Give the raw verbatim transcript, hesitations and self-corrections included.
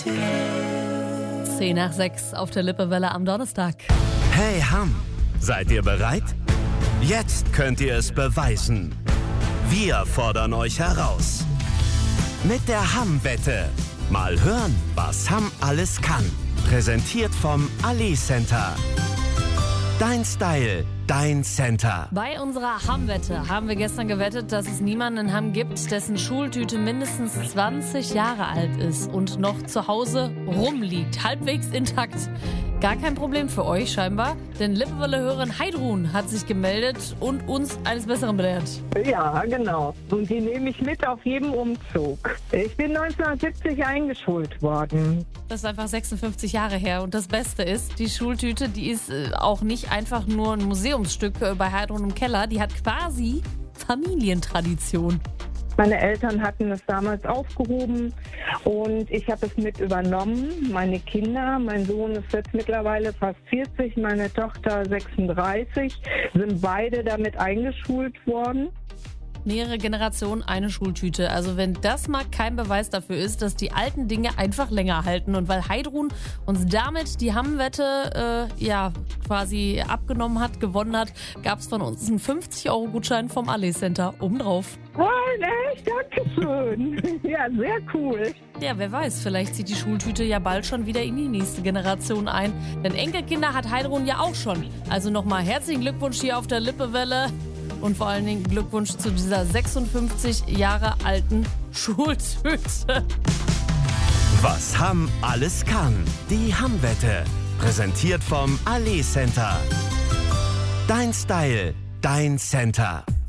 zehn nach sechs auf der Lippewelle am Donnerstag. Hey Hamm, seid ihr bereit? Jetzt könnt ihr es beweisen. Wir fordern euch heraus. Mit der Hamm-Wette. Mal hören, was Hamm alles kann. Präsentiert vom Ali Center. Dein Style, dein Center. Bei unserer Hamm-Wette haben wir gestern gewettet, dass es niemanden in Hamm gibt, dessen Schultüte mindestens zwanzig Jahre alt ist und noch zu Hause rumliegt, halbwegs intakt. Gar kein Problem für euch scheinbar, denn Lippewelle-Hörerin Heidrun hat sich gemeldet und uns eines Besseren belehrt. Ja, genau. Und die nehme ich mit auf jedem Umzug. Ich bin neunzehnhundertsiebzig eingeschult worden. Das ist einfach sechsundfünfzig Jahre her. Und das Beste ist, die Schultüte, die ist äh, auch nicht einfach nur ein Museumsstück äh, bei Heidrun im Keller. Die hat quasi Familientradition. Meine Eltern hatten es damals aufgehoben und ich habe es mit übernommen. Meine Kinder, mein Sohn ist jetzt mittlerweile fast vierzig, meine Tochter sechsunddreißig, sind beide damit eingeschult worden. Mehrere Generationen, eine Schultüte. Also wenn das mal kein Beweis dafür ist, dass die alten Dinge einfach länger halten. Und weil Heidrun uns damit die Hamm-Wette äh, ja, quasi abgenommen hat, gewonnen hat, gab es von uns einen fünfzig Euro Gutschein vom Ali Center obendrauf. Oh, echt? Dankeschön. Ja, sehr cool. Ja, wer weiß, vielleicht zieht die Schultüte ja bald schon wieder in die nächste Generation ein. Denn Enkelkinder hat Heidrun ja auch schon. Also nochmal herzlichen Glückwunsch hier auf der Lippewelle. Und vor allen Dingen Glückwunsch zu dieser sechsundfünfzig Jahre alten Schultüte. Was Hamm alles kann. Die Hamm-Wette. Präsentiert vom Ali Center. Dein Style, dein Center.